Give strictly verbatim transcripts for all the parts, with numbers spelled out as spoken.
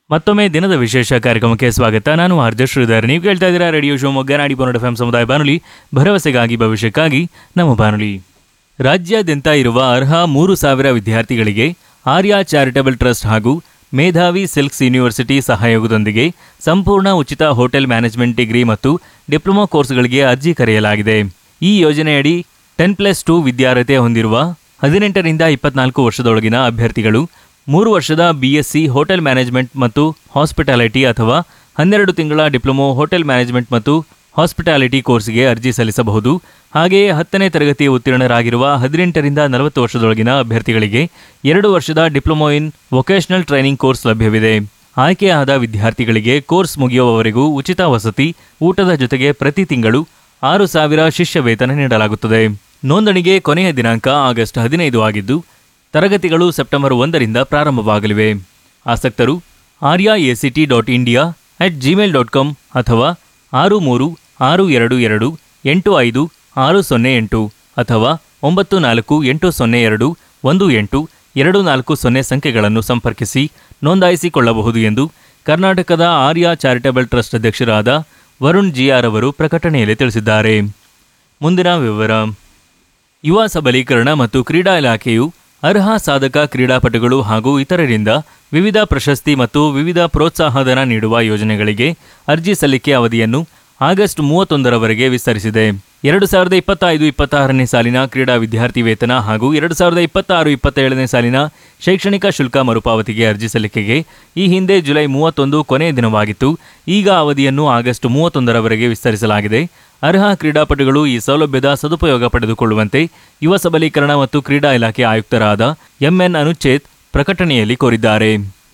ಮತ್ತೊಮ್ಮೆ ದಿನದ ವಿಶೇಷ ಕಾರ್ಯಕ್ರಮಕ್ಕೆ ಸ್ವಾಗತ. ನಾನು ಆರ್ಜ ಶ್ರೀಧರ್. ನೀವು ಕೇಳ್ತಾ ಇದ್ದೀರಾ ರೇಡಿಯೋ ಶಿವಮೊಗ್ಗ ನಾಡಿ ಪನ್ನಡ ಎಫ್ ಎಂ ಸಮುದಾಯ ಬಾನುಲಿ, ಭರವಸೆಗಾಗಿ ಭವಿಷ್ಯಕ್ಕಾಗಿ ನಮ್ಮ ಬಾನುಲಿ. ರಾಜ್ಯಾದ್ಯಂತ ಇರುವ ಅರ್ಹ ಮೂರು ಸಾವಿರ ವಿದ್ಯಾರ್ಥಿಗಳಿಗೆ ಆರ್ಯ ಚಾರಿಟಬಲ್ ಟ್ರಸ್ಟ್ ಹಾಗೂ ಮೇಧಾವಿ ಸಿಲ್ಕ್ಸ್ ಯೂನಿವರ್ಸಿಟಿ ಸಹಯೋಗದೊಂದಿಗೆ ಸಂಪೂರ್ಣ ಉಚಿತ ಹೋಟೆಲ್ ಮ್ಯಾನೇಜ್ಮೆಂಟ್ ಡಿಗ್ರಿ ಮತ್ತು ಡಿಪ್ಲೊಮಾ ಕೋರ್ಸ್ಗಳಿಗೆ ಅರ್ಜಿ ಕರೆಯಲಾಗಿದೆ. ಈ ಯೋಜನೆಯಡಿ ಟೆನ್ ಪ್ಲಸ್ ಟು ವಿದ್ಯಾರ್ಹತೆ ಹೊಂದಿರುವ ಹದಿನೆಂಟರಿಂದ ಇಪ್ಪತ್ನಾಲ್ಕು ವರ್ಷದೊಳಗಿನ ಅಭ್ಯರ್ಥಿಗಳು ಮೂರು ವರ್ಷದ ಬಿಎಸ್ಸಿ ಹೋಟೆಲ್ ಮ್ಯಾನೇಜ್ಮೆಂಟ್ ಮತ್ತು ಹಾಸ್ಪಿಟಾಲಿಟಿ ಅಥವಾ ಹನ್ನೆರಡು ತಿಂಗಳ ಡಿಪ್ಲೊಮೊ ಹೋಟೆಲ್ ಮ್ಯಾನೇಜ್ಮೆಂಟ್ ಮತ್ತು ಹಾಸ್ಪಿಟಾಲಿಟಿ ಕೋರ್ಸ್ಗೆ ಅರ್ಜಿ ಸಲ್ಲಿಸಬಹುದು. ಹಾಗೆಯೇ ಹತ್ತನೇ ತರಗತಿ ಉತ್ತೀರ್ಣರಾಗಿರುವ ಹದಿನೆಂಟರಿಂದ ನಲವತ್ತು ವರ್ಷದೊಳಗಿನ ಅಭ್ಯರ್ಥಿಗಳಿಗೆ ಎರಡು ವರ್ಷದ diploma in vocational training course ಲಭ್ಯವಿದೆ. ಆಯ್ಕೆಯಾದ ವಿದ್ಯಾರ್ಥಿಗಳಿಗೆ ಕೋರ್ಸ್ ಮುಗಿಯುವವರೆಗೂ ಉಚಿತ ವಸತಿ, ಊಟದ ಜೊತೆಗೆ ಪ್ರತಿ ತಿಂಗಳು ಆರು ಸಾವಿರ ಶಿಷ್ಯ ವೇತನ ನೀಡಲಾಗುತ್ತದೆ. ನೋಂದಣಿಗೆ ಕೊನೆಯ ದಿನಾಂಕ ಆಗಸ್ಟ್ ಹದಿನೈದು ಆಗಿದ್ದು, ತರಗತಿಗಳು ಸೆಪ್ಟೆಂಬರ್ ಒಂದರಿಂದ ಪ್ರಾರಂಭವಾಗಲಿವೆ. ಆಸಕ್ತರು ಆರ್ಯ ಎಸಿಟಿ dot India at Gmail dot com ಅಥವಾ ಆರು ಮೂರು ಆರು ಎರಡು ಎರಡು ಎಂಟು ಐದು ಆರು ಸೊನ್ನೆ ಎಂಟು ಅಥವಾ ಒಂಬತ್ತು ನಾಲ್ಕು ಎಂಟು ಸೊನ್ನೆ ಎರಡು ಒಂದು ಎಂಟು ಎರಡು ನಾಲ್ಕು ಸೊನ್ನೆ ಸಂಖ್ಯೆಗಳನ್ನು ಸಂಪರ್ಕಿಸಿ ನೋಂದಾಯಿಸಿಕೊಳ್ಳಬಹುದು ಎಂದು ಕರ್ನಾಟಕದ ಆರ್ಯ ಚಾರಿಟಬಲ್ ಟ್ರಸ್ಟ್ ಅಧ್ಯಕ್ಷರಾದ ವರುಣ್ ಜಿಆರ್ ಅವರು ಪ್ರಕಟಣೆಯಲ್ಲಿ ತಿಳಿಸಿದ್ದಾರೆ. ಮುಂದಿನ ವಿವರ. ಯುವ ಸಬಲೀಕರಣ ಮತ್ತು ಕ್ರೀಡಾ ಇಲಾಖೆಯು ಅರ್ಹ ಸಾಧಕ ಕ್ರೀಡಾಪಟುಗಳು ಹಾಗೂ ಇತರರಿಂದ ವಿವಿಧ ಪ್ರಶಸ್ತಿ ಮತ್ತು ವಿವಿಧ ಪ್ರೋತ್ಸಾಹಧನ ನೀಡುವ ಯೋಜನೆಗಳಿಗೆ ಅರ್ಜಿ ಸಲ್ಲಿಕೆ ಅವಧಿಯನ್ನು ಆಗಸ್ಟ್ ಮೂವತ್ತೊಂದರವರೆಗೆ ವಿಸ್ತರಿಸಿದೆ. ಎರಡು ಸಾವಿರದ ಇಪ್ಪತ್ತೈದು ಇಪ್ಪತ್ತಾರನೇ ಸಾಲಿನ ಕ್ರೀಡಾ ವಿದ್ಯಾರ್ಥಿ ವೇತನ ಹಾಗೂ ಎರಡು ಸಾವಿರದ ಇಪ್ಪತ್ತಾರು ಇಪ್ಪತ್ತೇಳನೇ ಸಾಲಿನ ಶೈಕ್ಷಣಿಕ ಶುಲ್ಕ ಮರುಪಾವತಿಗೆ ಅರ್ಜಿ ಸಲ್ಲಿಕೆಗೆ ಈ ಹಿಂದೆ ಜುಲೈ ಮೂವತ್ತೊಂದು ಕೊನೆಯ ದಿನವಾಗಿತ್ತು. ಈಗ ಅವಧಿಯನ್ನು ಆಗಸ್ಟ್ ಮೂವತ್ತೊಂದರವರೆಗೆ ವಿಸ್ತರಿಸಲಾಗಿದೆ. ಅರ್ಹ ಕ್ರೀಡಾಪಟುಗಳು ಈ ಸೌಲಭ್ಯದ ಸದುಪಯೋಗ ಪಡೆದುಕೊಳ್ಳುವಂತೆ ಯುವ ಸಬಲೀಕರಣ ಮತ್ತು ಕ್ರೀಡಾ ಇಲಾಖೆ ಆಯುಕ್ತರಾದ ಎಂಎನ್ ಅನುಚೇತ್ ಪ್ರಕಟಣೆಯಲ್ಲಿ ಕೋರಿದ್ದಾರೆ.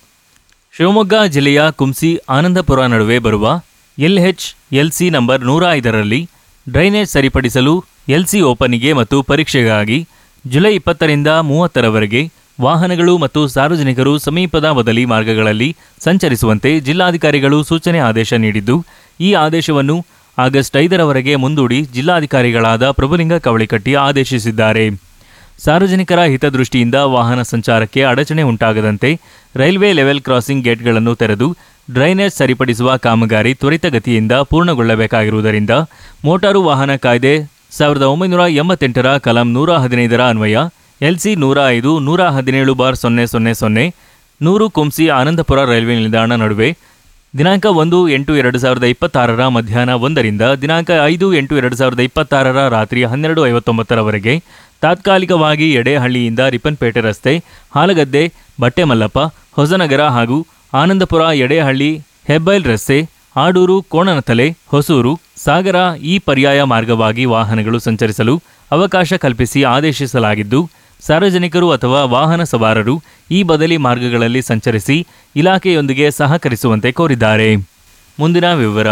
ಶಿವಮೊಗ್ಗ ಜಿಲ್ಲೆಯ ಕುಂಸಿ ಆನಂದಪುರ ನಡುವೆ ಬರುವ ಎಲ್ಎಚ್ ಎಲ್ಸಿ ನಂಬರ್ ನೂರ ಐದರಲ್ಲಿ ಡ್ರೈನೇಜ್ ಸರಿಪಡಿಸಲು ಎಲ್ಸಿ ಓಪನಿಗೆ ಮತ್ತು ಪರೀಕ್ಷೆಗಾಗಿ ಜುಲೈ ಇಪ್ಪತ್ತರಿಂದ ಮೂವತ್ತರವರೆಗೆ ವಾಹನಗಳು ಮತ್ತು ಸಾರ್ವಜನಿಕರು ಸಮೀಪದ ಬದಲಿ ಮಾರ್ಗಗಳಲ್ಲಿ ಸಂಚರಿಸುವಂತೆ ಜಿಲ್ಲಾಧಿಕಾರಿಗಳು ಸೂಚನೆ ಆದೇಶ ನೀಡಿದ್ದು, ಈ ಆದೇಶವನ್ನು ಆಗಸ್ಟ್ ಐದರವರೆಗೆ ಮುಂದೂಡಿ ಜಿಲ್ಲಾಧಿಕಾರಿಗಳಾದ ಪ್ರಭುಲಿಂಗ ಕವಳಿಕಟ್ಟಿ ಆದೇಶಿಸಿದ್ದಾರೆ. ಸಾರ್ವಜನಿಕರ ಹಿತದೃಷ್ಟಿಯಿಂದ ವಾಹನ ಸಂಚಾರಕ್ಕೆ ಅಡಚಣೆ ಉಂಟಾಗದಂತೆ ರೈಲ್ವೆ ಲೆವೆಲ್ ಕ್ರಾಸಿಂಗ್ ಗೇಟ್ಗಳನ್ನು ತೆರೆದು ಡ್ರೈನೇಜ್ ಸರಿಪಡಿಸುವ ಕಾಮಗಾರಿ ತ್ವರಿತಗತಿಯಿಂದ ಪೂರ್ಣಗೊಳ್ಳಬೇಕಾಗಿರುವುದರಿಂದ ಮೋಟಾರು ವಾಹನ ಕಾಯ್ದೆ ಸಾವಿರದ ಒಂಬೈನೂರ ಎಂಬತ್ತೆಂಟರ ಕಲಂ ನೂರ ಹದಿನೈದರ ಅನ್ವಯ ಎಲ್ಸಿ ನೂರ ಐದು ನೂರ ಹದಿನೇಳು ಬಾರ್ ಸೊನ್ನೆ ಸೊನ್ನೆ ಸೊನ್ನೆ ನೂರು ಕುಂಸಿ ಆನಂದಪುರ ರೈಲ್ವೆ ನಿಲ್ದಾಣ ನಡುವೆ ದಿನಾಂಕ ಒಂದು ಎಂಟು ಎರಡು ಸಾವಿರದ ಇಪ್ಪತ್ತಾರರ ಮಧ್ಯಾಹ್ನ ಒಂದರಿಂದ ದಿನಾಂಕ ಐದು ಎಂಟು ಎರಡು ಸಾವಿರದ ಇಪ್ಪತ್ತಾರರ ರಾತ್ರಿ ಹನ್ನೆರಡು ಐವತ್ತೊಂಬತ್ತರವರೆಗೆ ತಾತ್ಕಾಲಿಕವಾಗಿ ಎಡೆಹಳ್ಳಿಯಿಂದ ರಿಪ್ಪನ್ಪೇಟೆ ರಸ್ತೆ, ಹಾಲಗದ್ದೆ, ಬಟ್ಟೆಮಲ್ಲಪ್ಪ, ಹೊಸನಗರ ಹಾಗೂ ಆನಂದಪುರ, ಎಡೆಹಳ್ಳಿ, ಹೆಬ್ಬೈಲ್ ರಸ್ತೆ, ಆಡೂರು, ಕೋಣನತಲೆ, ಹೊಸೂರು, ಸಾಗರ ಈ ಪರ್ಯಾಯ ಮಾರ್ಗವಾಗಿ ವಾಹನಗಳು ಸಂಚರಿಸಲು ಅವಕಾಶ ಕಲ್ಪಿಸಿ ಆದೇಶಿಸಲಾಗಿದ್ದು, ಸಾರ್ವಜನಿಕರು ಅಥವಾ ವಾಹನ ಸವಾರರು ಈ ಬದಲಿ ಮಾರ್ಗಗಳಲ್ಲಿ ಸಂಚರಿಸಿ ಇಲಾಖೆಯೊಂದಿಗೆ ಸಹಕರಿಸುವಂತೆ ಕೋರಿದ್ದಾರೆ. ಮುಂದಿನ ವಿವರ.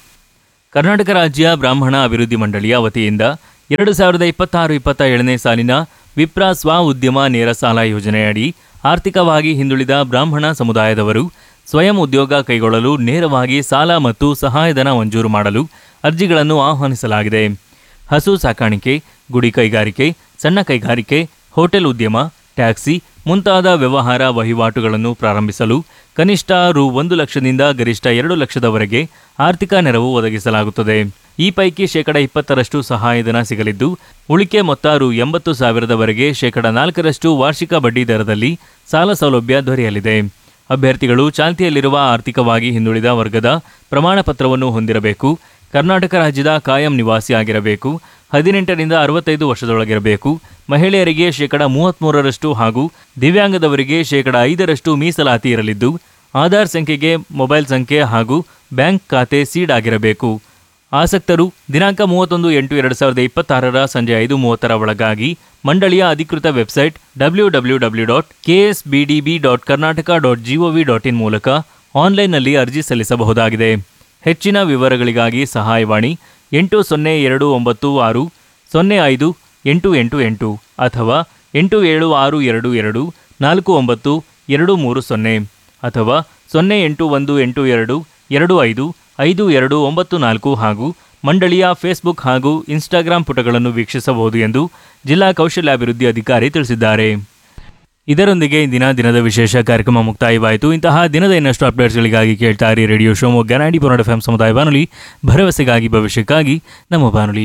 ಕರ್ನಾಟಕ ರಾಜ್ಯ ಬ್ರಾಹ್ಮಣ ಅಭಿವೃದ್ಧಿ ಮಂಡಳಿಯ ವತಿಯಿಂದ ಎರಡು ಸಾವಿರದ ಇಪ್ಪತ್ತಾರು ಇಪ್ಪತ್ತ ಏಳನೇ ಸಾಲಿನ ವಿಪ್ರ ಸ್ವ ಉದ್ಯಮ ನೇರ ಸಾಲ ಯೋಜನೆಯಡಿ ಆರ್ಥಿಕವಾಗಿ ಹಿಂದುಳಿದ ಬ್ರಾಹ್ಮಣ ಸಮುದಾಯದವರು ಸ್ವಯಂ ಉದ್ಯೋಗ ಕೈಗೊಳ್ಳಲು ನೇರವಾಗಿ ಸಾಲ ಮತ್ತು ಸಹಾಯಧನ ಮಂಜೂರು ಮಾಡಲು ಅರ್ಜಿಗಳನ್ನು ಆಹ್ವಾನಿಸಲಾಗಿದೆ. ಹಸು ಸಾಕಾಣಿಕೆ, ಗುಡಿ ಕೈಗಾರಿಕೆ, ಸಣ್ಣ ಕೈಗಾರಿಕೆ, ಹೋಟೆಲ್ ಉದ್ಯಮ, ಟ್ಯಾಕ್ಸಿ ಮುಂತಾದ ವ್ಯವಹಾರ ವಹಿವಾಟುಗಳನ್ನು ಪ್ರಾರಂಭಿಸಲು ಕನಿಷ್ಠ ರು ಒಂದು ಲಕ್ಷದಿಂದ ಗರಿಷ್ಠ ಎರಡು ಲಕ್ಷದವರೆಗೆ ಆರ್ಥಿಕ ನೆರವು ಒದಗಿಸಲಾಗುತ್ತದೆ. ಈ ಪೈಕಿ ಶೇಕಡ ಇಪ್ಪತ್ತರಷ್ಟು ಸಹಾಯಧನ ಸಿಗಲಿದ್ದು, ಉಳಿಕೆ ಮೊತ್ತ ರು ಎಂಬತ್ತು ಸಾವಿರದವರೆಗೆ ಶೇಕಡ ನಾಲ್ಕರಷ್ಟು ವಾರ್ಷಿಕ ಬಡ್ಡಿ ದರದಲ್ಲಿ ಸಾಲ ಸೌಲಭ್ಯ ದೊರೆಯಲಿದೆ. ಅಭ್ಯರ್ಥಿಗಳು ಚಾಲ್ತಿಯಲ್ಲಿರುವ ಆರ್ಥಿಕವಾಗಿ ಹಿಂದುಳಿದ ವರ್ಗದ ಪ್ರಮಾಣ ಪತ್ರವನ್ನು ಹೊಂದಿರಬೇಕು. ಕರ್ನಾಟಕ ರಾಜ್ಯದ ಕಾಯಂ ನಿವಾಸಿಯಾಗಿರಬೇಕು. ಹದಿನೆಂಟರಿಂದ ಅರವತ್ತೈದು ವರ್ಷದೊಳಗಿರಬೇಕು. ಮಹಿಳೆಯರಿಗೆ ಶೇಕಡ ಮೂವತ್ತ್ಮೂರರಷ್ಟು ಹಾಗೂ ದಿವ್ಯಾಂಗದವರಿಗೆ ಶೇಕಡ ಐದರಷ್ಟು ಮೀಸಲಾತಿ ಇರಲಿದ್ದು, ಆಧಾರ್ ಸಂಖ್ಯೆಗೆ ಮೊಬೈಲ್ ಸಂಖ್ಯೆ ಹಾಗೂ ಬ್ಯಾಂಕ್ ಖಾತೆ ಸೀಡ್ ಆಗಿರಬೇಕು. ಆಸಕ್ತರು ದಿನಾಂಕ ಮೂವತ್ತೊಂದು ಎಂಟು ಎರಡು ಸಾವಿರದ ಇಪ್ಪತ್ತಾರರ ಸಂಜೆ ಐದು ಮೂವತ್ತರ ಒಳಗಾಗಿ ಮಂಡಳಿಯ ಅಧಿಕೃತ website W W W dot K S B D B dot Karnataka dot gov dot in ಮೂಲಕ ಆನ್ಲೈನ್ನಲ್ಲಿ ಅರ್ಜಿ ಸಲ್ಲಿಸಬಹುದಾಗಿದೆ. ಹೆಚ್ಚಿನ ವಿವರಗಳಿಗಾಗಿ ಸಹಾಯವಾಣಿ ಎಂಟು ಸೊನ್ನೆ ಎರಡು ಒಂಬತ್ತು ಆರು ಸೊನ್ನೆ ಐದು ಎಂಟು ಎಂಟು ಎಂಟು ಅಥವಾ ಎಂಟು ಏಳು ಆರು ಎರಡು ಎರಡು ನಾಲ್ಕು ಒಂಬತ್ತು ಎರಡು ಮೂರು ಸೊನ್ನೆ ಅಥವಾ ಸೊನ್ನೆ ಎಂಟು ಒಂದು ಎಂಟು ಎರಡು ಎರಡು ಐದು ಐದು ಎರಡು ಒಂಬತ್ತು ನಾಲ್ಕು ಹಾಗೂ ಮಂಡಳಿಯ ಫೇಸ್ಬುಕ್ ಹಾಗೂ ಇನ್ಸ್ಟಾಗ್ರಾಂ ಪುಟಗಳನ್ನು ವೀಕ್ಷಿಸಬಹುದು ಎಂದು ಜಿಲ್ಲಾ ಕೌಶಲ್ಯಾಭಿವೃದ್ಧಿ ಅಧಿಕಾರಿ ತಿಳಿಸಿದ್ದಾರೆ. ಇದರೊಂದಿಗೆ ಇಂದಿನ ದಿನದ ವಿಶೇಷ ಕಾರ್ಯಕ್ರಮ ಮುಕ್ತಾಯವಾಯಿತು. ಇಂತಹ ದಿನದ ಇನ್ನಷ್ಟು ಅಪ್ಡೇಟ್ಸ್ಗಳಿಗಾಗಿ ಕೇಳ್ತಾ ಇರಿ radio Shivamogga ninety point F M ಸಮುದಾಯ ಬಾನುಲಿ, ಭರವಸೆಗಾಗಿ ಭವಿಷ್ಯಕ್ಕಾಗಿ ನಮ್ಮ ಬಾನುಲಿ.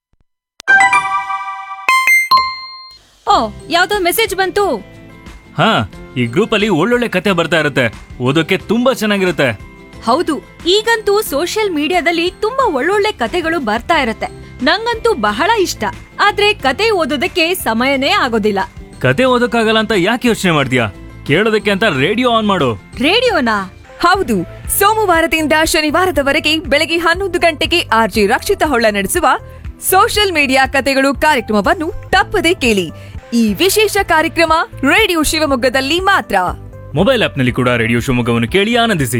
ಓ, ಯಾವ್ದೋ ಮೆಸೇಜ್ ಬಂತು. ಹಾ, ಈ ಗ್ರೂಪ್ ಅಲ್ಲಿ ಒಳ್ಳೊಳ್ಳೆ ಕತೆ ಬರ್ತಾ ಇರುತ್ತೆ, ಓದೋಕೆ ತುಂಬಾ ಚೆನ್ನಾಗಿರುತ್ತೆ. ಹೌದು, ಈಗಂತೂ ಸೋಷಿಯಲ್ ಮೀಡಿಯಾದಲ್ಲಿ ತುಂಬಾ ಒಳ್ಳೊಳ್ಳೆ ಕತೆಗಳು ಬರ್ತಾ ಇರತ್ತೆ. ನಂಗಂತೂ ಬಹಳ ಇಷ್ಟ. ಆದ್ರೆ ಕತೆ ಓದೋದಕ್ಕೆ ಸಮಯನೇ ಆಗೋದಿಲ್ಲ. ಕತೆ ಓದೋಕ್ಕಾಗಲ್ಲ ಅಂತ ಯಾಕೆ ಯೋಚನೆ ಮಾಡ್ತೀಯಾ? ಕೇಳೋದಕ್ಕೆ ಅಂತ ರೇಡಿಯೋ ಆನ್ ಮಾಡು. ರೇಡಿಯೋನಾ? ಹೌದು, ಸೋಮವಾರದಿಂದ ಶನಿವಾರದವರೆಗೆ ಬೆಳಗ್ಗೆ ಹನ್ನೊಂದು ಗಂಟೆಗೆ ಆರ್ಜಿ ರಕ್ಷಿತಾ ಹೊಳ್ಳ ನಡೆಸುವ ಸೋಷಿಯಲ್ ಮೀಡಿಯಾ ಕತೆಗಳು ಕಾರ್ಯಕ್ರಮವನ್ನು ತಪ್ಪದೇ ಕೇಳಿ. ಈ ವಿಶೇಷ ಕಾರ್ಯಕ್ರಮ ರೇಡಿಯೋ ಶಿವಮೊಗ್ಗದಲ್ಲಿ ಮಾತ್ರ. ಮೊಬೈಲ್ ಆಪ್ನಲ್ಲಿ ಕೂಡ ರೇಡಿಯೋ ಶಿವಮೊಗ್ಗವನ್ನು ಕೇಳಿ ಆನಂದಿಸಿ.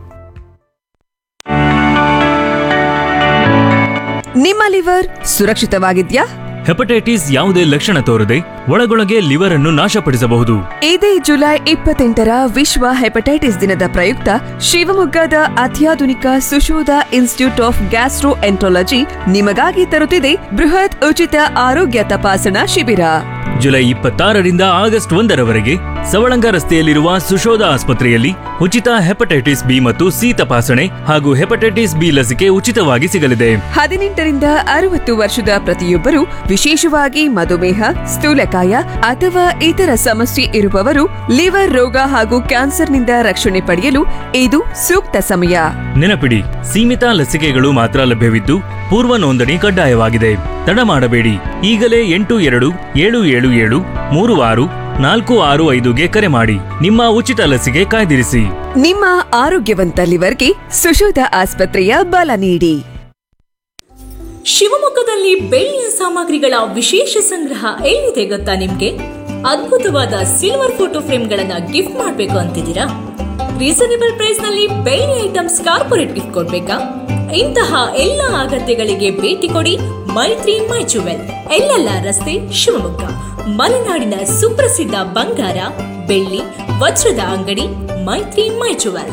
ನಿಮ್ಮ ಲಿವರ್ ಸುರಕ್ಷಿತವಾಗಿದ್ಯಾ? ಹೆಪಟೈಟಿಸ್ ಯಾವುದೇ ಲಕ್ಷಣ ತೋರದೆ ಒಳಗೊಳಗೆ ಲಿವರ್ ಅನ್ನು ನಾಶಪಡಿಸಬಹುದು. ಇದೇ ಜುಲೈ ಇಪ್ಪತ್ತೆಂಟರ ವಿಶ್ವ ಹೆಪಟೈಟಿಸ್ ದಿನದ ಪ್ರಯುಕ್ತ ಶಿವಮೊಗ್ಗದ ಅತ್ಯಾಧುನಿಕ Sushodha institute of gastro enterology ನಿಮಗಾಗಿ ತರುತ್ತಿದೆ ಬೃಹತ್ ಉಚಿತ ಆರೋಗ್ಯ ತಪಾಸಣಾ ಶಿಬಿರ. ಜುಲೈ ಇಪ್ಪತ್ತಾರರಿಂದ ಆಗಸ್ಟ್ ಒಂದರವರೆಗೆ ಸವಳಂಗ ರಸ್ತೆಯಲ್ಲಿರುವ ಸುಶೋಧ ಆಸ್ಪತ್ರೆಯಲ್ಲಿ ಉಚಿತ ಹೆಪಟೈಟಿಸ್ ಬಿ ಮತ್ತು ಸಿ ತಪಾಸಣೆ ಹಾಗೂ ಹೆಪಟೈಟಿಸ್ ಬಿ ಲಸಿಕೆ ಉಚಿತವಾಗಿ ಸಿಗಲಿದೆ. ಹದಿನೆಂಟರಿಂದ ಅರವತ್ತು ವರ್ಷದ ಪ್ರತಿಯೊಬ್ಬರು, ವಿಶೇಷವಾಗಿ ಮಧುಮೇಹ, ಸ್ಥೂಲಕಾಯ ಅಥವಾ ಇತರ ಸಮಸ್ಯೆ ಇರುವವರು, ಲಿವರ್ ರೋಗ ಹಾಗೂ ಕ್ಯಾನ್ಸರ್ನಿಂದ ರಕ್ಷಣೆ ಪಡೆಯಲು ಇದು ಸೂಕ್ತ ಸಮಯ. ನೆನಪಿಡಿ, ಸೀಮಿತ ಲಸಿಕೆಗಳು ಮಾತ್ರ ಲಭ್ಯವಿದ್ದು ಪೂರ್ವ ನೋಂದಣಿ ಕಡ್ಡಾಯವಾಗಿದೆ. ತಡ ಮಾಡಬೇಡಿ, ಈಗಲೇ ಎಂಟು ಎರಡು ಏಳು ಏಳು ಏಳು ಮೂರು ಆರು ನಾಲ್ಕು ಆರು ಐದುಗೆ ಕರೆ ಮಾಡಿ ನಿಮ್ಮ ಉಚಿತ ಲಸಿಕೆ ಕಾಯ್ದಿರಿಸಿ. ನಿಮ್ಮ ಆರೋಗ್ಯವಂತ ಲಿವರ್ಗೆ ಸುಶೋಧ ಆಸ್ಪತ್ರೆಯ ಬಲ ನೀಡಿ. ಶಿವಮೊಗ್ಗದಲ್ಲಿ ಬೆಳ್ಳಿಯ ಸಾಮಗ್ರಿಗಳ ವಿಶೇಷ ಸಂಗ್ರಹ ಎಲ್ಲಿದೆ ಗೊತ್ತಾ ನಿಮ್ಗೆ? ಅದ್ಭುತವಾದ ಸಿಲ್ವರ್ ಫೋಟೋ ಫ್ರೇಮ್ಗಳನ್ನ ಗಿಫ್ಟ್ ಮಾಡ್ಬೇಕು ಅಂತಿದ್ದೀರಾ? ರೀಸನೇಬಲ್ ಪ್ರೈಸ್ ನಲ್ಲಿ ಬೆಳ್ಳಿ ಐಟಮ್ಸ್ ಕಾರ್ಪೊರೇಟ್ ಗಿಫ್ಟ್ ಕೊಡ್ಬೇಕಾ? ಇಂತಹ ಎಲ್ಲ ಅಗತ್ಯಗಳಿಗೆ ಭೇಟಿ ಕೊಡಿ ಮೈತ್ರಿ ಮೈ ಜುವೆಲ್, ಎಲ್ಲೆಲ್ಲ ರಸ್ತೆ, ಶಿವಮೊಗ್ಗ. ಮಲೆನಾಡಿನ ಸುಪ್ರಸಿದ್ಧ ಬಂಗಾರ, ಬೆಳ್ಳಿ, ವಜ್ರದ ಅಂಗಡಿ ಮೈತ್ರಿ ಮೈ ಜುವೆಲ್.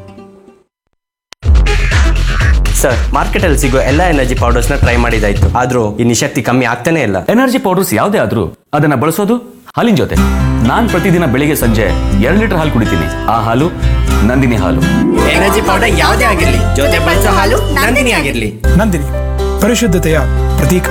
ಸರ್, ಮಾರ್ಕೆಟ್ ಅಲ್ಲಿ ಸಿಗೋ ಎಲ್ಲಾ ಎನರ್ಜಿ ಪೌಡರ್ಸ್ ನ ಟ್ರೈ ಮಾಡಿದಾಯ್ತು, ಆದ್ರೂ ಈ ನಿಶಕ್ತಿ ಕಮ್ಮಿ ಆಗ್ತಾನೆ ಇಲ್ಲ. ಎನರ್ಜಿ ಪೌಡರ್ಸ್ ಯಾವುದೇ ಆದ್ರೂ ಅದನ್ನ ಬಳಸೋದು ಹಾಲಿನ ಜೊತೆ. ನಾನ್ ಪ್ರತಿದಿನ ಬೆಳಿಗ್ಗೆ ಸಂಜೆ ಎರಡು ಲೀಟರ್ ಹಾಲು ಕುಡಿತೀನಿ. ಆ ಹಾಲು ನಂದಿನಿ ಹಾಲು. ಎನರ್ಜಿ ಪೌಡರ್ ಯಾವುದೇ ಆಗಿರ್ಲಿ, ಜೊತೆ ಬಳಸೋ ಹಾಲು ನಂದಿನಿ ಆಗಿರ್ಲಿ. ನಂದಿನಿ, ಪರಿಶುದ್ಧತೆಯ ಪ್ರತೀಕ.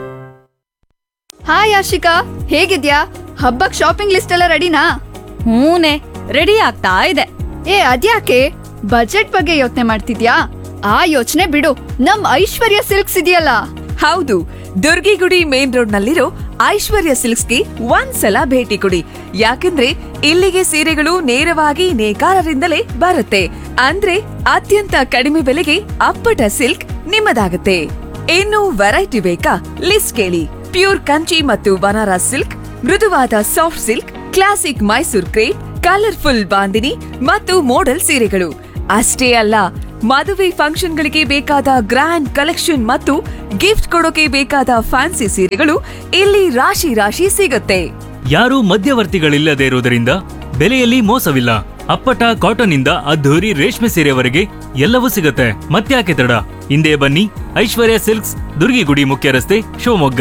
ಹಾಯ್ ಆಶಿಕಾ, ಹೇಗಿದ್ಯಾ? ಹಬ್ಬಕ್ ಶಾಪಿಂಗ್ ಲಿಸ್ಟ್ ಎಲ್ಲ ರೆಡಿನಾ? ಹೂನೆ, ರೆಡಿ ಆಗ್ತಾ ಇದೆ. ಏ ಅದ್ಯಾಕೆ ಬಜೆಟ್ ಬಗ್ಗೆ ಯೋಚನೆ ಮಾಡ್ತಿದ್ಯಾ? ಆ ಯೋಚನೆ ಬಿಡು, ನಮ್ ಐಶ್ವರ್ಯ ಸಿಲ್ಕ್ಸ್ ಇದೆಯಲ್ಲ. ಹೌದು, ದುರ್ಗಿಗುಡಿ ಮೇನ್ ರೋಡ್ ನಲ್ಲಿರೋ ಐಶ್ವರ್ಯ ಸಿಲ್ಕ್ಸ್ಗೆ ಒಂದ್ಸಲ ಭೇಟಿ ಕೊಡಿ. ಯಾಕಂದ್ರೆ ಇಲ್ಲಿಗೆ ಸೀರೆಗಳು ನೇರವಾಗಿ ನೇಕಾರರಿಂದಲೇ ಬರುತ್ತೆ. ಅಂದ್ರೆ ಅತ್ಯಂತ ಕಡಿಮೆ ಬೆಲೆಗೆ ಅಪ್ಪಟ ಸಿಲ್ಕ್ ನಿಮ್ಮದಾಗುತ್ತೆ. ಇನ್ನು ವೆರೈಟಿ ಬೇಕಾ? ಲಿಸ್ಟ್ ಕೇಳಿ. ಪ್ಯೂರ್ ಕಂಚಿ ಮತ್ತು ಬನಾರಸ್ ಸಿಲ್ಕ್, ಮೃದುವಾದ soft silk, classic Mysore crepe, colourful bandhani ಮತ್ತು ಮೋಡಲ್ ಸೀರೆಗಳು. ಅಷ್ಟೇ ಅಲ್ಲ, ಮದುವೆ ಫಂಕ್ಷನ್ಗಳಿಗೆ ಬೇಕಾದ ಗ್ರ್ಯಾಂಡ್ ಕಲೆಕ್ಷನ್ ಮತ್ತು ಗಿಫ್ಟ್ ಕೊಡೋಕೆ ಬೇಕಾದ ಫ್ಯಾನ್ಸಿ ಸೀರೆಗಳು ಇಲ್ಲಿ ರಾಶಿ ರಾಶಿ ಸಿಗುತ್ತೆ. ಯಾರೂ ಮಧ್ಯವರ್ತಿಗಳಿಲ್ಲದೆ ಇರುವುದರಿಂದ ಬೆಲೆಯಲ್ಲಿ ಮೋಸವಿಲ್ಲ. ಅಪ್ಪಟ ಕಾಟನ್ ಇಂದ ಅದ್ಧೂರಿ ರೇಷ್ಮೆ ಸೀರೆವರೆಗೆ ಎಲ್ಲವೂ ಸಿಗುತ್ತೆ. ಮತ್ತ್ಯಾಕೆ ತಡ, ಹಿಂದೆ ಬನ್ನಿ. ಐಶ್ವರ್ಯ ಸಿಲ್ಕ್ಸ್, ದುರ್ಗಿಗುಡಿ ಮುಖ್ಯ ರಸ್ತೆ, ಶಿವಮೊಗ್ಗ.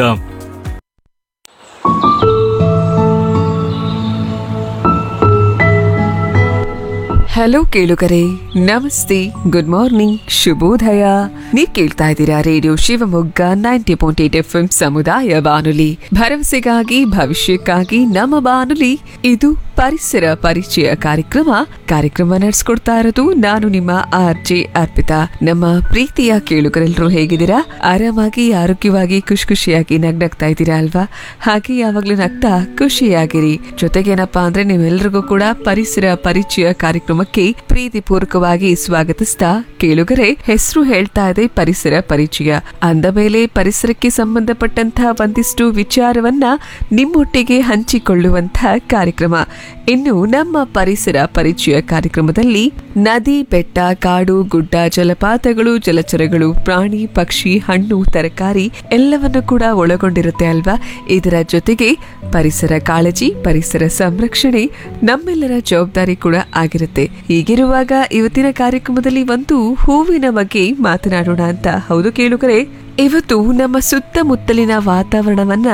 ಹಲೋ ಕೇಳುಗರೆ, ನಮಸ್ತೆ, ಗುಡ್ ಮಾರ್ನಿಂಗ್, ಶುಭೋದಯ. ನೀವ್ ಕೇಳ್ತಾ ಇದ್ದೀರಾ radio Shivamogga ninety point eight F M ಸಮುದಾಯ ಬಾನುಲಿ, ಭರವಸೆಗಾಗಿ ಭವಿಷ್ಯಕ್ಕಾಗಿ ನಮ್ಮ ಬಾನುಲಿ. ಇದು ಪರಿಸರ ಪರಿಚಯ ಕಾರ್ಯಕ್ರಮ. ಕಾರ್ಯಕ್ರಮ ನಡೆಸ್ಕೊಡ್ತಾ ಇರೋದು ನಾನು ನಿಮ್ಮ ಆರ್ ಜೆ ಅರ್ಪಿತಾ. ನಮ್ಮ ಪ್ರೀತಿಯ ಕೇಳುಗರೆಲ್ಲರೂ ಹೇಗಿದ್ದೀರಾ? ಆರಾಮಾಗಿ, ಆರೋಗ್ಯವಾಗಿ, ಖುಷಿ ಖುಷಿಯಾಗಿ ನಗ್ನಗ್ತಾ ಇದ್ದೀರಾ ಅಲ್ವಾ? ಹಾಗೆ ಯಾವಾಗ್ಲೂ ನಗ್ತಾ ಖುಷಿಯಾಗಿರಿ. ಜೊತೆಗೇನಪ್ಪಾ ಅಂದ್ರೆ ನೀವೆಲ್ರಿಗೂ ಕೂಡ ಪರಿಸರ ಪರಿಚಯ ಕಾರ್ಯಕ್ರಮಕ್ಕೆ ಪ್ರೀತಿ ಪೂರ್ವಕವಾಗಿ ಸ್ವಾಗತಿಸ್ತಾ, ಕೇಳುಗರೆ, ಹೆಸರು ಹೇಳ್ತಾ ಇದೆ ಪರಿಸರ ಪರಿಚಯ ಅಂದ ಮೇಲೆ ಪರಿಸರಕ್ಕೆ ಸಂಬಂಧಪಟ್ಟಂತಹ ಒಂದಿಷ್ಟು ವಿಚಾರವನ್ನ ನಿಮ್ಮೊಟ್ಟಿಗೆ ಹಂಚಿಕೊಳ್ಳುವಂತಹ ಕಾರ್ಯಕ್ರಮ. ಇನ್ನು ನಮ್ಮ ಪರಿಸರ ಪರಿಚಯ ಕಾರ್ಯಕ್ರಮದಲ್ಲಿ ನದಿ, ಬೆಟ್ಟ, ಕಾಡು, ಗುಡ್ಡ, ಜಲಪಾತಗಳು, ಜಲಚರಗಳು, ಪ್ರಾಣಿ, ಪಕ್ಷಿ, ಹಣ್ಣು, ತರಕಾರಿ ಎಲ್ಲವನ್ನು ಕೂಡ ಒಳಗೊಂಡಿರುತ್ತೆ ಅಲ್ವಾ? ಇದರ ಜೊತೆಗೆ ಪರಿಸರ ಕಾಳಜಿ, ಪರಿಸರ ಸಂರಕ್ಷಣೆ ನಮ್ಮೆಲ್ಲರ ಜವಾಬ್ದಾರಿ ಕೂಡ ಆಗಿರುತ್ತೆ. ಹೀಗಿರುವಾಗ ಇವತ್ತಿನ ಕಾರ್ಯಕ್ರಮದಲ್ಲಿ ಒಂದು ಹೂವಿನ ಬಗ್ಗೆ ಮಾತನಾಡೋಣ ಅಂತ. ಹೌದು ಕೇಳುಗರೆ, ಇವತ್ತು ನಮ್ಮ ಸುತ್ತಮುತ್ತಲಿನ ವಾತಾವರಣವನ್ನ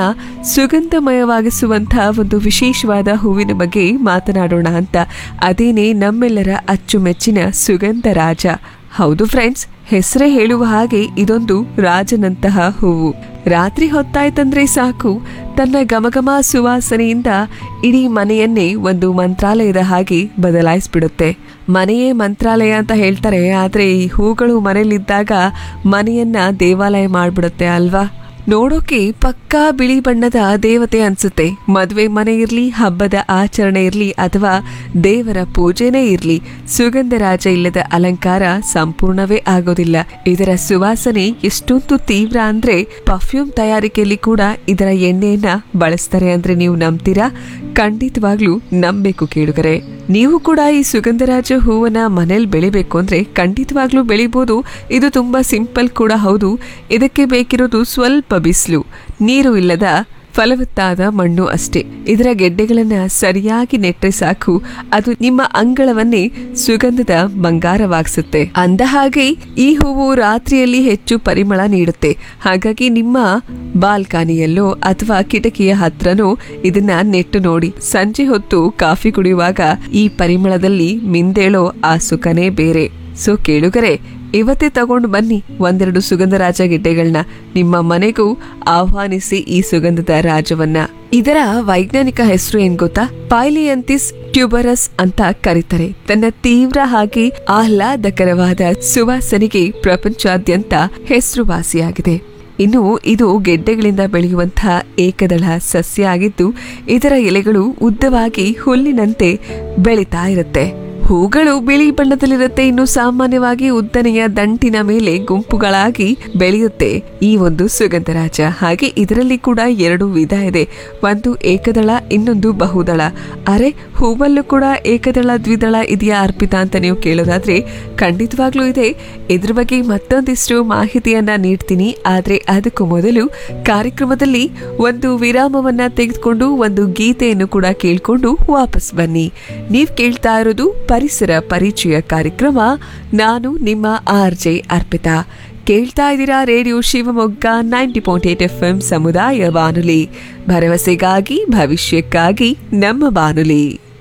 ಸುಗಂಧಮಯವಾಗಿಸುವಂತಹ ಒಂದು ವಿಶೇಷವಾದ ಹೂವಿನ ಬಗ್ಗೆ ಮಾತನಾಡೋಣ ಅಂತ. ಅದೇನೇ ನಮ್ಮೆಲ್ಲರ ಅಚ್ಚುಮೆಚ್ಚಿನ ಸುಗಂಧ ರಾಜ. ಹೌದು ಫ್ರೆಂಡ್ಸ್, ಹೆಸರೇ ಹೇಳುವ ಹಾಗೆ ಇದೊಂದು ರಾಜನಂತಹ ಹೂವು. ರಾತ್ರಿ ಹೊತ್ತಾಯ್ತಂದ್ರೆ ಸಾಕು, ತನ್ನ ಘಮಘಮ ಸುವಾಸನೆಯಿಂದ ಇಡೀ ಮನೆಯನ್ನೇ ಒಂದು ಮಂತ್ರಾಲಯದ ಹಾಗೆ ಬದಲಾಯಿಸ್ಬಿಡುತ್ತೆ. ಮನೆಯೇ ಮಂತ್ರಾಲಯ ಅಂತ ಹೇಳ್ತಾರೆ, ಆದ್ರೆ ಈ ಹೂಗಳು ಮನೇಲಿದ್ದಾಗ ಮನೆಯನ್ನ ದೇವಾಲಯ ಮಾಡ್ಬಿಡುತ್ತೆ ಅಲ್ವಾ. ನೋಡೋಕೆ ಪಕ್ಕಾ ಬಿಳಿ ಬಣ್ಣದ ದೇವತೆ ಅನ್ಸುತ್ತೆ. ಮದುವೆ ಮನೆ ಇರ್ಲಿ, ಹಬ್ಬದ ಆಚರಣೆ ಇರ್ಲಿ, ಅಥವಾ ದೇವರ ಪೂಜೆನೇ ಇರ್ಲಿ, ಸುಗಂಧರಾಜ ಇಲ್ಲದ ಅಲಂಕಾರ ಸಂಪೂರ್ಣವೇ ಆಗೋದಿಲ್ಲ. ಇದರ ಸುವಾಸನೆ ಎಷ್ಟೊಂದು ತೀವ್ರ ಅಂದ್ರೆ ಪರ್ಫ್ಯೂಮ್ ತಯಾರಿಕೆಯಲ್ಲಿ ಕೂಡ ಇದರ ಎಣ್ಣೆಯನ್ನ ಬಳಸ್ತಾರೆ ಅಂದ್ರೆ ನೀವು ನಂಬ್ತೀರಾ? ಖಂಡಿತವಾಗ್ಲೂ ನಂಬೇಕು ಕೇಳುಗರೆ. ನೀವು ಕೂಡ ಈ ಸುಗಂಧರಾಜ ಹೂವನ್ನ ಮನೇಲಿ ಬೆಳಿಬೇಕು ಅಂದ್ರೆ ಖಂಡಿತವಾಗ್ಲೂ ಬೆಳಿಬಹುದು. ಇದು ತುಂಬಾ ಸಿಂಪಲ್ ಕೂಡ ಹೌದು. ಇದಕ್ಕೆ ಬೇಕಿರೋದು ಸ್ವಲ್ಪ ಬಿಸಿಲು, ನೀರು ಇಲ್ಲದ ಫಲವತ್ತಾದ ಮಣ್ಣು ಅಷ್ಟೇ. ಇದರ ಗೆಡ್ಡೆಗಳನ್ನ ಸರಿಯಾಗಿ ನೆಟ್ರೆ ಸಾಕು, ಅದು ನಿಮ್ಮ ಅಂಗಳವನ್ನೇ ಸುಗಂಧದ ಬಂಗಾರವಾಗಿಸುತ್ತೆ. ಅಂದ ಹಾಗೆ ಈ ಹೂವು ರಾತ್ರಿಯಲ್ಲಿ ಹೆಚ್ಚು ಪರಿಮಳ ನೀಡುತ್ತೆ. ಹಾಗಾಗಿ ನಿಮ್ಮ ಬಾಲ್ಕನಿಯಲ್ಲೋ ಅಥವಾ ಕಿಟಕಿಯ ಹತ್ರನೋ ಇದನ್ನ ನೆಟ್ಟು ನೋಡಿ. ಸಂಜೆ ಹೊತ್ತು ಕಾಫಿ ಕುಡಿಯುವಾಗ ಈ ಪರಿಮಳದಲ್ಲಿ ಮಿಂದೇಳೋ ಆ ಸುಖನೇ ಬೇರೆ. ಸೊ ಕೇಳುಗರೆ, ಇವತ್ತೇ ತಗೊಂಡು ಬನ್ನಿ ಒಂದೆರಡು ಸುಗಂಧರಾಜ ಗೆಡ್ಡೆಗಳನ್ನ. ನಿಮ್ಮ ಮನೆಗೂ ಆಹ್ವಾನಿಸಿ ಈ ಸುಗಂಧದ ರಾಜವನ್ನ. ಇದರ ವೈಜ್ಞಾನಿಕ ಹೆಸರು ಏನ್ ಗೊತ್ತಾ? ಪೈಲಿಯಂತಿಸ್ ಟ್ಯೂಬರಸ್ ಅಂತ ಕರೀತಾರೆ. ತನ್ನ ತೀವ್ರ ಹಾಗೆ ಆಹ್ಲಾದಕರವಾದ ಸುವಾಸನೆಗೆ ಪ್ರಪಂಚಾದ್ಯಂತ ಹೆಸರುವಾಸಿಯಾಗಿದೆ. ಇನ್ನು ಇದು ಗೆಡ್ಡೆಗಳಿಂದ ಬೆಳೆಯುವಂತಹ ಏಕದಳ ಸಸ್ಯ ಆಗಿದ್ದು, ಇದರ ಎಲೆಗಳು ಉದ್ದವಾಗಿ ಹುಲ್ಲಿನಂತೆ ಬೆಳೀತಾ ಇರುತ್ತೆ. ಹೂಗಳು ಬಿಳಿ ಬಣ್ಣದಲ್ಲಿರುತ್ತೆ. ಇನ್ನು ಸಾಮಾನ್ಯವಾಗಿ ಉದ್ದನೆಯ ದಂಟಿನ ಮೇಲೆ ಗುಂಪುಗಳಾಗಿ ಬೆಳೆಯುತ್ತೆ ಈ ಒಂದು ಸುಗಂಧರಾಜ. ಹಾಗೆ ಇದರಲ್ಲಿ ಕೂಡ ಎರಡು ವಿಧ ಇದೆ, ಒಂದು ಏಕದಳ, ಇನ್ನೊಂದು ಬಹುದಳ. ಅರೆ, ಹೂವಲ್ಲೂ ಕೂಡ ಏಕದಳ ದ್ವಿದಳ ಇದೆಯಾ ಅರ್ಪಿತಾ ಅಂತ ನೀವು ಕೇಳೋದಾದ್ರೆ ಖಂಡಿತವಾಗ್ಲೂ ಇದೆ. ಇದ್ರ ಬಗ್ಗೆ ಮತ್ತೊಂದಿಷ್ಟು ಮಾಹಿತಿಯನ್ನ ನೀಡ್ತೀನಿ. ಆದ್ರೆ ಅದಕ್ಕೂ ಮೊದಲು ಕಾರ್ಯಕ್ರಮದಲ್ಲಿ ಒಂದು ವಿರಾಮವನ್ನ ತೆಗೆದುಕೊಂಡು ಒಂದು ಗೀತೆಯನ್ನು ಕೂಡ ಕೇಳ್ಕೊಂಡು ವಾಪಸ್ ಬನ್ನಿ. ನೀವ್ ಕೇಳ್ತಾ ಇರೋದು ಪರಿಸರ ಪರಿಚಯ ಕಾರ್ಯಕ್ರಮ. ನಾನು ನಿಮ್ಮ ಆರ್ ಜೆ ಅರ್ಪಿತಾ. ಕೇಳ್ತಾ ಇದ್ದೀರಾ radio Shivamogga ninety point eight F M ಸಮುದಾಯ ಬಾನುಲಿ, ಭರವಸೆಗಾಗಿ ಭವಿಷ್ಯಕ್ಕಾಗಿ ನಮ್ಮ ಬಾನುಲಿ.